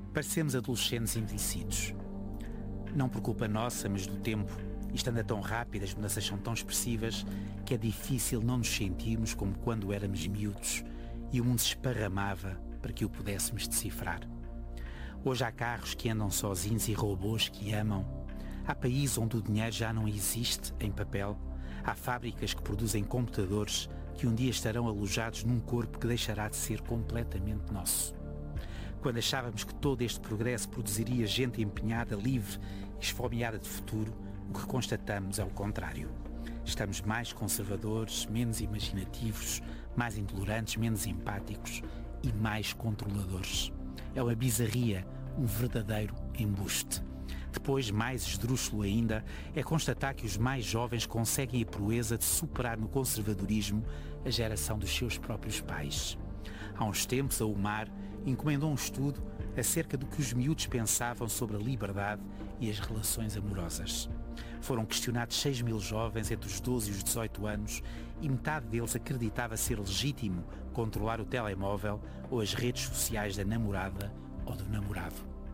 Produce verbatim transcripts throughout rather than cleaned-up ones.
Parecemos adolescentes envelhecidos. Não por culpa nossa, mas do tempo. Isto anda tão rápido, as mudanças são tão expressivas que é difícil não nos sentirmos como quando éramos miúdos e o mundo se esparramava para que o pudéssemos decifrar. Hoje há carros que andam sozinhos e robôs que amam. Há países onde o dinheiro já não existe em papel. Há fábricas que produzem computadores que um dia estarão alojados num corpo que deixará de ser completamente nosso. Quando achávamos que todo este progresso produziria gente empenhada, livre e esfomeada de futuro, o que constatamos é o contrário. Estamos mais conservadores, menos imaginativos, mais intolerantes, menos empáticos e mais controladores. É uma bizarria, um verdadeiro embuste. Depois, mais esdrúxulo ainda, é constatar que os mais jovens conseguem a proeza de superar no conservadorismo a geração dos seus próprios pais. Há uns tempos, a UMAR encomendou um estudo acerca do que os miúdos pensavam sobre a liberdade e as relações amorosas. Foram questionados seis mil jovens entre os doze e os dezoito anos e metade deles acreditava ser legítimo controlar o telemóvel ou as redes sociais da namorada ou do namorado.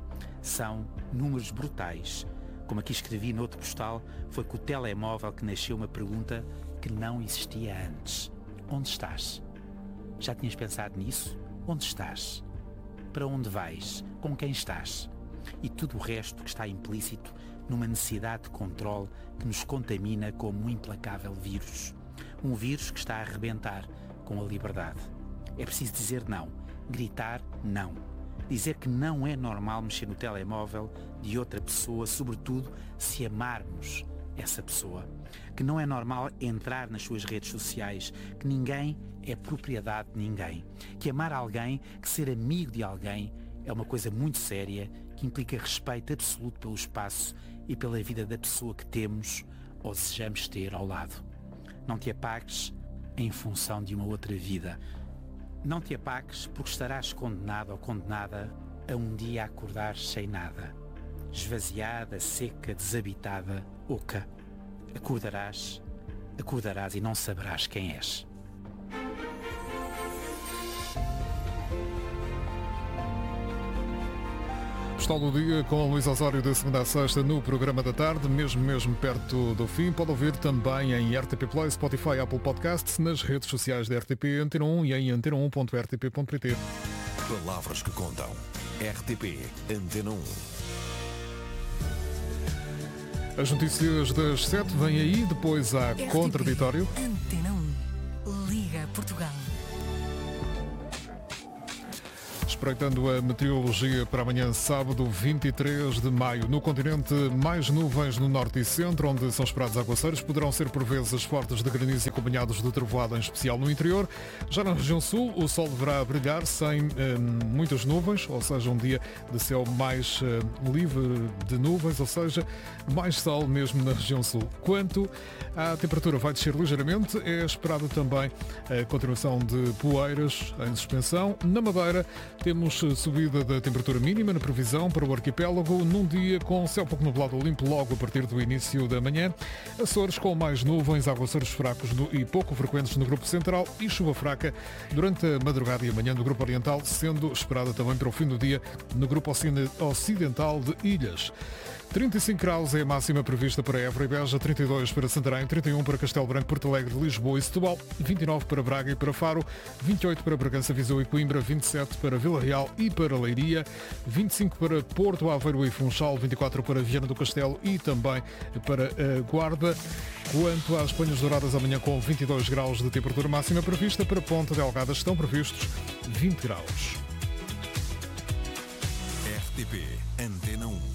São números brutais. Como aqui escrevi no outro postal, foi com o telemóvel que nasceu uma pergunta que não existia antes. Onde estás? Já tinhas pensado nisso? Onde estás? Para onde vais? Com quem estás? E tudo o resto que está implícito numa necessidade de controle que nos contamina como um implacável vírus. Um vírus que está a arrebentar com a liberdade. É preciso dizer não. Gritar não. Dizer que não é normal mexer no telemóvel de outra pessoa, sobretudo se amarmos essa pessoa. Que não é normal entrar nas suas redes sociais, que ninguém é propriedade de ninguém. Que amar alguém, que ser amigo de alguém é uma coisa muito séria, que implica respeito absoluto pelo espaço e pela vida da pessoa que temos ou desejamos ter ao lado. Não te apagues em função de uma outra vida. Não te apagues porque estarás condenado ou condenada a um dia acordar sem nada. Esvaziada, seca, desabitada, oca. Acordarás, acordarás e não saberás quem és. Postal do dia com Luís Osório de segunda a sexta no programa da tarde, mesmo mesmo perto do fim. Pode ouvir também em R T P Play, Spotify, Apple Podcasts, nas redes sociais da R T P Antena um e em antena um ponto r t p ponto p t. Palavras que contam. R T P Antena um. As notícias das sete vêm aí, depois há Contraditório. Antena um. Liga Portugal. Espreitando a meteorologia para amanhã, sábado, vinte e três de maio. No continente, mais nuvens no norte e centro, onde são esperados aguaceiros. Poderão ser, por vezes, fortes de granizo e acompanhados de trovoada, em especial no interior. Já na região sul, o sol deverá brilhar sem eh, muitas nuvens, ou seja, um dia de céu mais eh, livre de nuvens, ou seja, mais sol mesmo na região sul. Quanto à temperatura, vai descer ligeiramente. É esperado também a continuação de poeiras em suspensão. Na Madeira, temos subida da temperatura mínima na previsão para o arquipélago, num dia com céu pouco nublado ou limpo logo a partir do início da manhã. Açores com mais nuvens, aguaceiros fracos no, e pouco frequentes no grupo central e chuva fraca durante a madrugada e a manhã no grupo oriental, sendo esperada também para o fim do dia no grupo ocidental de Ilhas. trinta e cinco graus é a máxima prevista para Évora e Beja, trinta e dois para Santarém, trinta e um para Castelo Branco, Porto Alegre, Lisboa e Setúbal, vinte e nove para Braga e para Faro, vinte e oito para Bragança, Viseu e Coimbra, vinte e sete para Vila Real e para Leiria, vinte e cinco para Porto, Aveiro e Funchal, vinte e quatro para Viana do Castelo e também para a Guarda. Quanto às Penhas Douradas, amanhã com vinte e dois graus de temperatura máxima prevista, para Ponta Delgada estão previstos vinte graus. R T P Antena um.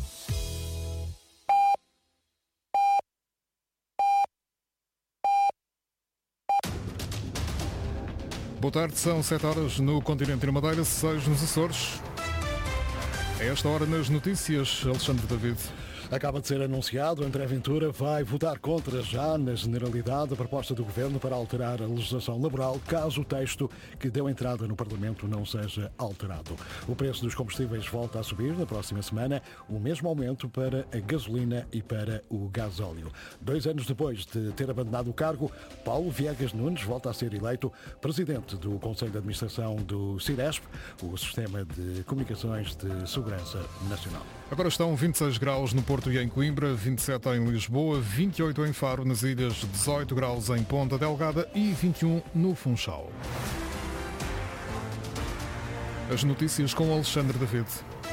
Boa tarde, são sete horas no continente e na Madeira, seis nos Açores. A esta hora nas notícias, Alexandre David. Acaba de ser anunciado, André Ventura vai votar contra já, na generalidade, a proposta do Governo para alterar a legislação laboral, caso o texto que deu entrada no Parlamento não seja alterado. O preço dos combustíveis volta a subir na próxima semana, o mesmo aumento para a gasolina e para o gasóleo. Dois anos depois de ter abandonado o cargo, Paulo Viegas Nunes volta a ser eleito presidente do Conselho de Administração do Ciresp, o Sistema de Comunicações de Segurança Nacional. Agora estão vinte e seis graus no Porto e em Coimbra, vinte e sete em Lisboa, vinte e oito em Faro, nas ilhas, dezoito graus em Ponta Delgada e vinte e um no Funchal. As notícias com Alexandre David.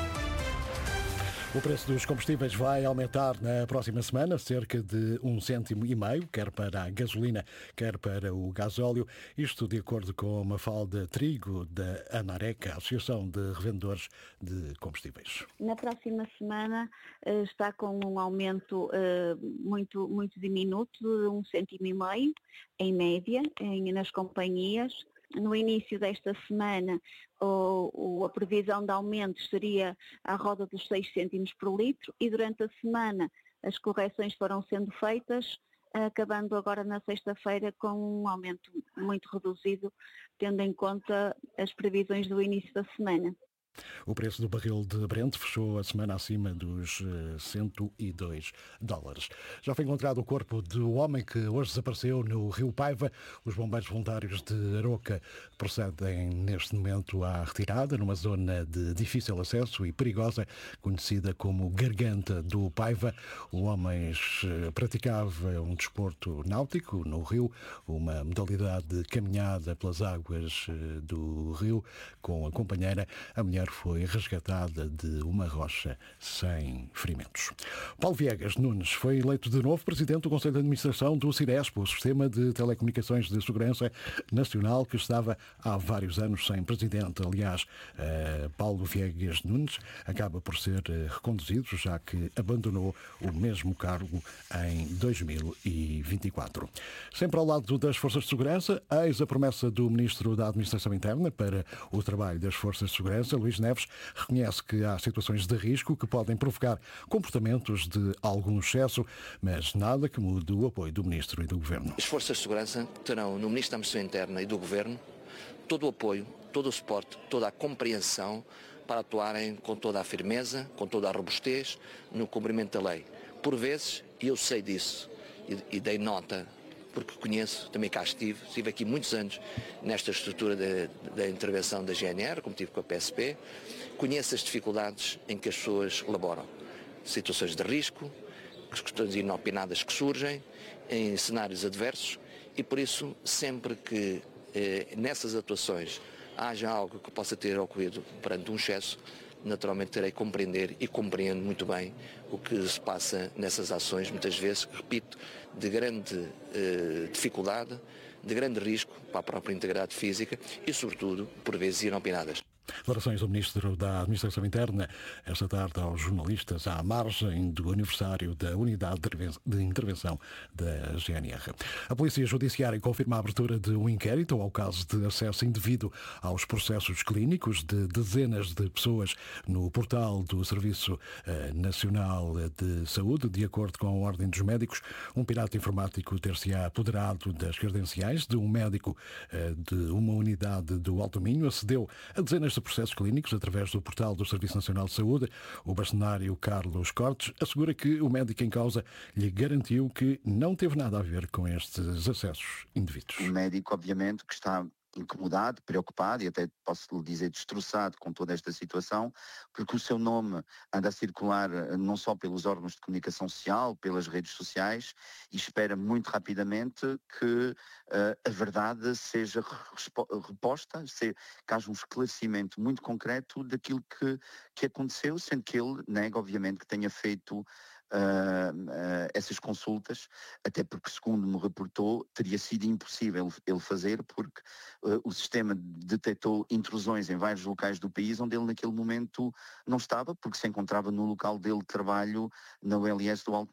O preço dos combustíveis vai aumentar na próxima semana, cerca de um cêntimo e meio, quer para a gasolina, quer para o gasóleo. Isto de acordo com Mafalda Trigo, da Anareca, Associação de Revendedores de Combustíveis. Na próxima semana está com um aumento muito, muito diminuto, de um cêntimo e meio, em média, nas companhias. No início desta semana, o, a previsão de aumento seria à roda dos seis cêntimos por litro e durante a semana as correções foram sendo feitas, acabando agora na sexta-feira com um aumento muito reduzido, tendo em conta as previsões do início da semana. O preço do barril de Brent fechou a semana acima dos cento e dois dólares. Já foi encontrado o corpo do homem que hoje desapareceu no Rio Paiva. Os bombeiros voluntários de Aroca procedem neste momento à retirada numa zona de difícil acesso e perigosa, conhecida como Garganta do Paiva. O homem praticava um desporto náutico no rio, uma modalidade de caminhada pelas águas do rio com a companheira. A mulher foi resgatada de uma rocha sem ferimentos. Paulo Viegas Nunes foi eleito de novo presidente do Conselho de Administração do Ciresp, o Sistema de Telecomunicações de Segurança Nacional, que estava há vários anos sem presidente. Aliás, Paulo Viegas Nunes acaba por ser reconduzido, já que abandonou o mesmo cargo em dois mil e vinte e quatro. Sempre ao lado das Forças de Segurança, eis a promessa do Ministro da Administração Interna para o trabalho das Forças de Segurança. Luís Neves reconhece que há situações de risco que podem provocar comportamentos de algum excesso, mas nada que mude o apoio do Ministro e do Governo. As Forças de Segurança terão no Ministro da Administração Interna e do Governo todo o apoio, todo o suporte, toda a compreensão para atuarem com toda a firmeza, com toda a robustez no cumprimento da lei. Por vezes, e eu sei disso, e, e dei nota, porque conheço, também cá estive, estive aqui muitos anos nesta estrutura da intervenção da G N R, como tive com a P S P, conheço as dificuldades em que as pessoas laboram, situações de risco, questões inopinadas que surgem, em cenários adversos, e por isso, sempre que eh, nessas atuações haja algo que possa ter ocorrido perante um excesso, naturalmente terei que compreender e compreendo muito bem o que se passa nessas ações, muitas vezes, repito, de grande eh, dificuldade, de grande risco para a própria integridade física e, sobretudo, por vezes inopinadas. Declarações do Ministro da Administração Interna esta tarde aos jornalistas à margem do aniversário da Unidade de Intervenção da G N R. A Polícia Judiciária confirma a abertura de um inquérito ao caso de acesso indevido aos processos clínicos de dezenas de pessoas no portal do Serviço Nacional de Saúde. De acordo com a Ordem dos Médicos, um pirata informático ter-se-á apoderado das credenciais de um médico de uma unidade do Alto Minho, acedeu a dezenas de processos clínicos através do portal do Serviço Nacional de Saúde. O bastonário Carlos Cortes assegura que o médico em causa lhe garantiu que não teve nada a ver com estes acessos indevidos. O médico, obviamente, que está incomodado, preocupado e até posso lhe dizer destroçado com toda esta situação, porque o seu nome anda a circular não só pelos órgãos de comunicação social, pelas redes sociais, e espera muito rapidamente que uh, a verdade seja reposta, se, que haja um esclarecimento muito concreto daquilo que, que aconteceu, sendo que ele nega, obviamente, que tenha feito Uh, uh, essas consultas, até porque, segundo me reportou, teria sido impossível ele fazer porque uh, o sistema detectou intrusões em vários locais do país onde ele naquele momento não estava, porque se encontrava no local dele de trabalho na U L S do Alto Minho.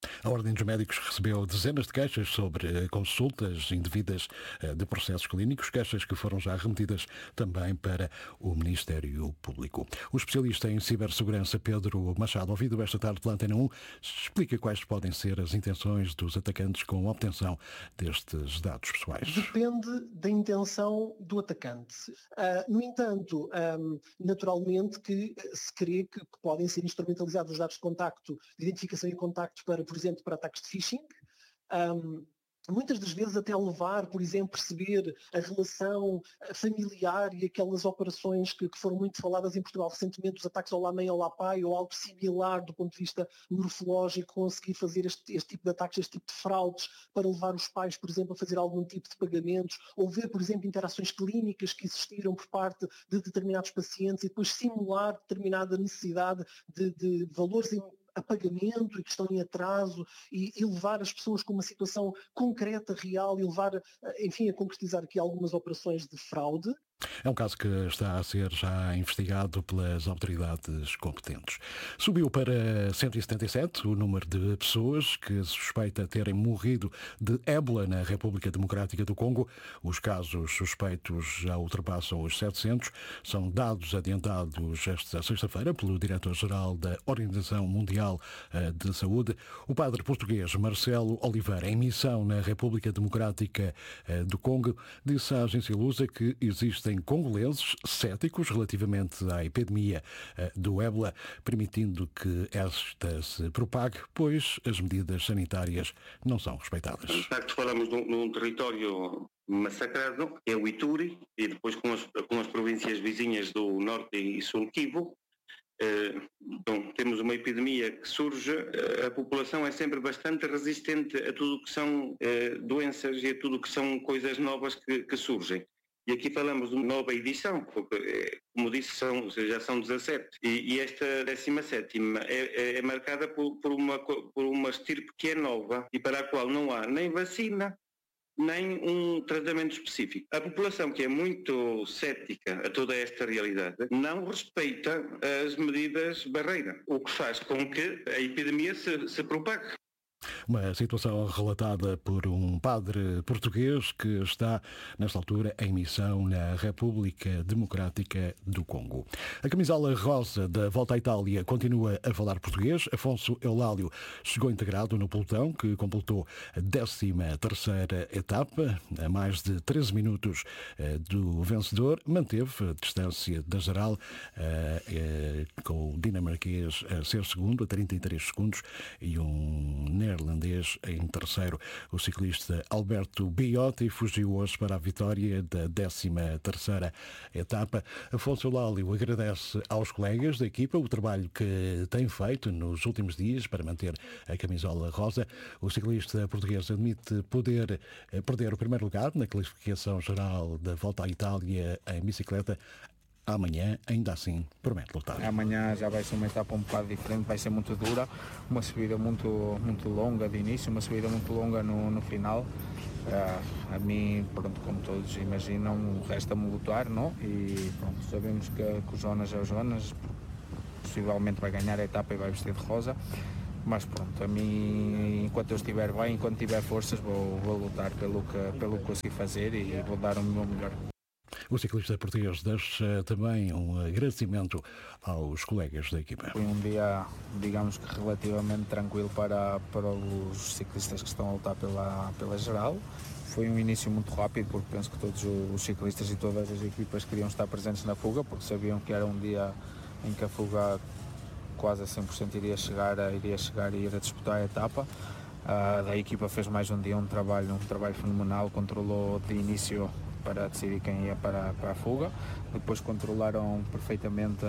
A Ordem dos Médicos recebeu dezenas de queixas sobre consultas indevidas de processos clínicos, queixas que foram já remetidas também para o Ministério Público. O especialista em cibersegurança Pedro Machado, ouvido esta tarde pela Antena um, explica quais podem ser as intenções dos atacantes com a obtenção destes dados pessoais. Depende da intenção do atacante. Uh, no entanto, um, naturalmente que se crê que podem ser instrumentalizados os dados de contacto, de identificação e contacto para, por exemplo, para ataques de phishing, um, muitas das vezes até levar, por exemplo, perceber a relação familiar e aquelas operações que, que foram muito faladas em Portugal recentemente, os ataques ao Lá-Mãe, ao Lá-Pai, ou algo similar do ponto de vista morfológico, conseguir fazer este, este tipo de ataques, este tipo de fraudes, para levar os pais, por exemplo, a fazer algum tipo de pagamentos, ou ver, por exemplo, interações clínicas que existiram por parte de determinados pacientes e depois simular determinada necessidade de, de valores em a pagamento e que estão em atraso e, e levar as pessoas com uma situação concreta, real e levar, enfim, a concretizar aqui algumas operações de fraude. É um caso que está a ser já investigado pelas autoridades competentes. Subiu para cento e setenta e sete o número de pessoas que se suspeita terem morrido de ébola na República Democrática do Congo. Os casos suspeitos já ultrapassam os setecentos. São dados adiantados esta sexta-feira pelo diretor-geral da Organização Mundial de Saúde. O padre português Marcelo Oliveira, em missão na República Democrática do Congo, disse à agência Lusa que existem congoleses céticos relativamente à epidemia do ébola, permitindo que esta se propague, pois as medidas sanitárias não são respeitadas. De facto, falamos de um, de um território massacrado, que é o Ituri, e depois com as, com as províncias vizinhas do Norte e Sul Kivu. Então, temos uma epidemia que surge, a população é sempre bastante resistente a tudo o que são eh, doenças e a tudo o que são coisas novas que, que surgem. E aqui falamos de uma nova edição, porque, como disse, são, já são dezassete. E, e esta décima sétima é, é, é marcada por, por, uma, por uma estirpe que é nova e para a qual não há nem vacina, nem um tratamento específico. A população, que é muito cética a toda esta realidade, não respeita as medidas barreira, o que faz com que a epidemia se, se propague. Uma situação relatada por um padre português que está, nesta altura, em missão na República Democrática do Congo. A camisola rosa da Volta à Itália continua a falar português. Afonso Eulálio chegou integrado no pelotão, que completou a décima terceira etapa, a mais de treze minutos do vencedor. Manteve a distância da geral, com o dinamarquês a ser segundo, a trinta e três segundos, e um neerlandês em terceiro. O ciclista Alberto Biotti fugiu hoje para a vitória da décima terceira etapa. Afonso Eulálio agradece aos colegas da equipa o trabalho que tem feito nos últimos dias para manter a camisola rosa. O ciclista português admite poder perder o primeiro lugar na classificação geral da Volta à Itália em bicicleta. Amanhã, ainda assim, promete lutar. Amanhã já vai ser uma etapa um bocado diferente, vai ser muito dura, uma subida muito, muito longa de início, uma subida muito longa no, no final. Uh, a mim, pronto, como todos imaginam, resta-me lutar, não? E pronto, sabemos que, que o Jonas é o Jonas, possivelmente vai ganhar a etapa e vai vestir de rosa. Mas pronto, a mim, enquanto eu estiver bem, enquanto tiver forças, vou, vou lutar pelo que, pelo que consegui fazer e vou dar o meu melhor. O ciclista português deixa também um agradecimento aos colegas da equipa. Foi um dia, digamos que relativamente tranquilo para, para os ciclistas que estão a lutar pela, pela geral. Foi um início muito rápido, porque penso que todos os ciclistas e todas as equipas queriam estar presentes na fuga, porque sabiam que era um dia em que a fuga quase a cem por cento iria chegar, iria chegar e ir a disputar a etapa. Uh, a equipa fez mais um dia um trabalho, um trabalho fenomenal, controlou de início para decidir quem ia para, para a fuga, depois controlaram perfeitamente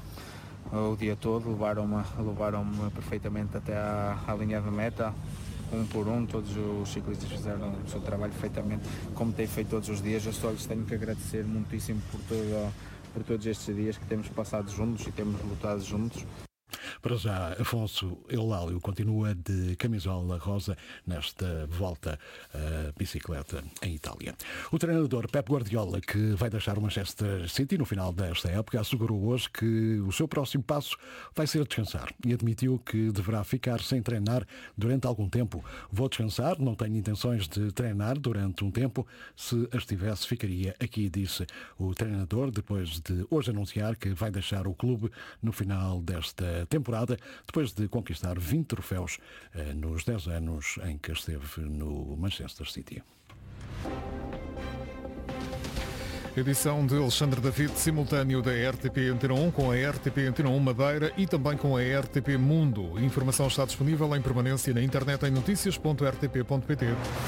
o dia todo, levaram-me levaram-me perfeitamente até à, à linha de meta, um por um, todos os ciclistas fizeram o seu trabalho perfeitamente, como têm feito todos os dias. Eu só lhes tenho que agradecer muitíssimo por, todo, por todos estes dias que temos passado juntos e temos lutado juntos. Para já, Afonso Eulálio continua de camisola rosa nesta volta à bicicleta em Itália. O treinador Pep Guardiola, que vai deixar o Manchester City no final desta época, assegurou hoje que o seu próximo passo vai ser descansar e admitiu que deverá ficar sem treinar durante algum tempo. Vou descansar, não tenho intenções de treinar durante um tempo. Se as tivesse, ficaria aqui, disse o treinador, depois de hoje anunciar que vai deixar o clube no final desta temporada, depois de conquistar vinte troféus eh, nos dez anos em que esteve no Manchester City. Edição de Alexandre David, simultâneo da R T P Antena um com a R T P Antena um Madeira e também com a R T P Mundo. A informação está disponível em permanência na internet em notícias ponto r t p ponto p t.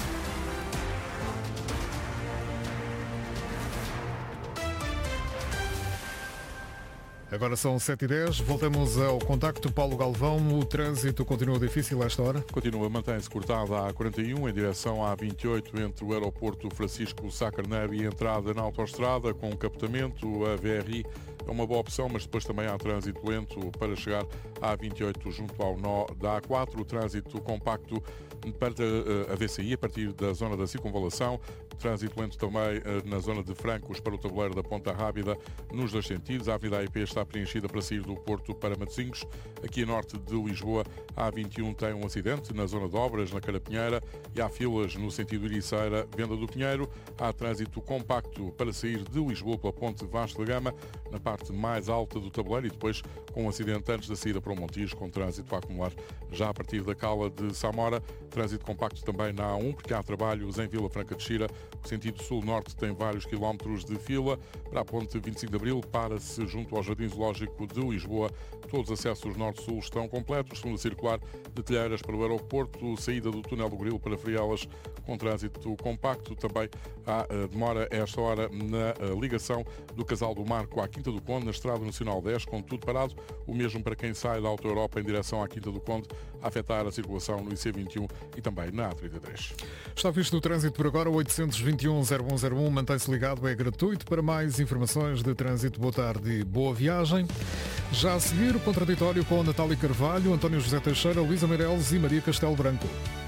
Agora são sete e dez, voltamos ao contacto. Paulo Galvão, o trânsito continua difícil a esta hora? Continua, mantém-se cortada a A quarenta e um em direção à A vinte e oito entre o aeroporto Francisco Sá Carneiro e a entrada na autoestrada com captamento. A V R I é uma boa opção, mas depois também há trânsito lento para chegar à A vinte e oito junto ao nó da A quatro. O trânsito compacto para a V C I a partir da zona da circunvalação. Trânsito lento também na zona de Francos para o tabuleiro da Ponta Rábida nos dois sentidos. A Avenida A I P está preenchida para sair do Porto para Matosinhos. Aqui a norte de Lisboa, a A vinte e um tem um acidente na zona de obras, na Carapinheira, e há filas no sentido Ericeira, Venda do Pinheiro. Há trânsito compacto para sair de Lisboa pela Ponte Vasco da Gama, na parte mais alta do tabuleiro, e depois com um acidente antes da saída para o Montijo, com trânsito a acumular já a partir da Cala de Samora. Trânsito compacto também na A um, porque há trabalhos em Vila Franca de Xira. O sentido sul-norte tem vários quilómetros de fila. Para a ponte vinte e cinco de Abril, para-se junto ao Jardim Zoológico de Lisboa. Todos os acessos norte-sul estão completos. Segunda circular de Telheiras para o aeroporto, saída do túnel do Grilo para Frielas, com trânsito compacto. Também há demora a esta hora na ligação do Casal do Marco à Quinta do Conde, na Estrada Nacional dez, com tudo parado. O mesmo para quem sai da Auto Europa em direção à Quinta do Conde, a afetar a circulação no I C vinte e um e também na A trinta e três. Está visto o trânsito por agora. oitocentos e vinte e um, zero um zero um. Mantém-se ligado, é gratuito. Para mais informações de trânsito, boa tarde e boa viagem. Já a seguir, o contraditório com a Natália Carvalho, António José Teixeira, Luísa Meireles e Maria Castelo Branco.